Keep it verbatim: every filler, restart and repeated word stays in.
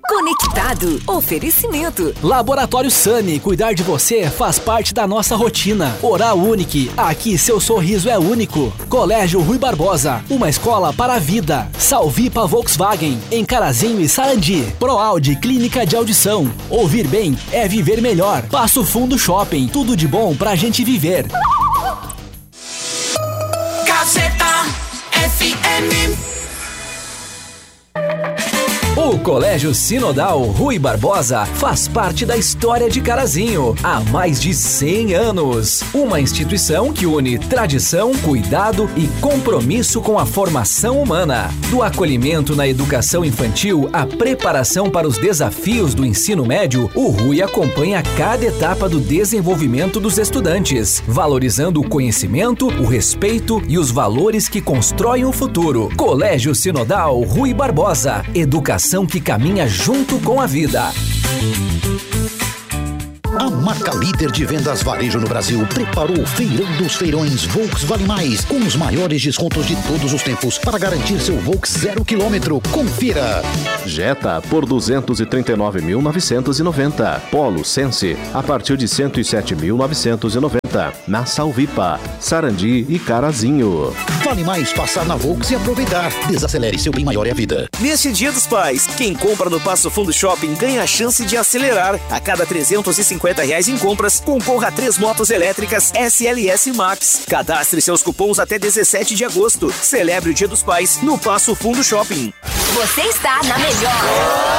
Conectado. Oferecimento. Laboratório Sani. Cuidar de você faz parte da nossa rotina. Oral Unique. Aqui seu sorriso é único. Colégio Rui Barbosa. Uma escola para a vida. Salvipa Volkswagen. Em Carazinho e Sarandi. ProAudi Clínica de Audição. Ouvir bem é viver melhor. Passo Fundo Shopping. Tudo de bom pra gente viver. Gazeta F M. O Colégio Sinodal Rui Barbosa faz parte da história de Carazinho há mais de cem anos. Uma instituição que une tradição, cuidado e compromisso com a formação humana. Do acolhimento na educação infantil à preparação para os desafios do ensino médio, o Rui acompanha cada etapa do desenvolvimento dos estudantes, valorizando o conhecimento, o respeito e os valores que constroem o futuro. Colégio Sinodal Rui Barbosa. Educação que caminha junto com a vida. A marca líder de vendas varejo no Brasil preparou o Feirão dos Feirões Volks Vale Mais, com os maiores descontos de todos os tempos para garantir seu Volks zero quilômetro. Confira! Jetta por duzentos e trinta e nove mil novecentos e noventa. Polo Sense a partir de cento e sete mil novecentos e noventa. Na Salvipa, Sarandi e Carazinho. Vale mais passar na Volks e aproveitar. Desacelere, seu bem maior é a vida. Neste Dia dos Pais, quem compra no Passo Fundo Shopping ganha a chance de acelerar. A cada trezentos e cinquenta reais em compras, concorra a três motos elétricas S L S Max. Cadastre seus cupons até dezessete de agosto. Celebre o Dia dos Pais no Passo Fundo Shopping. Você está na melhor.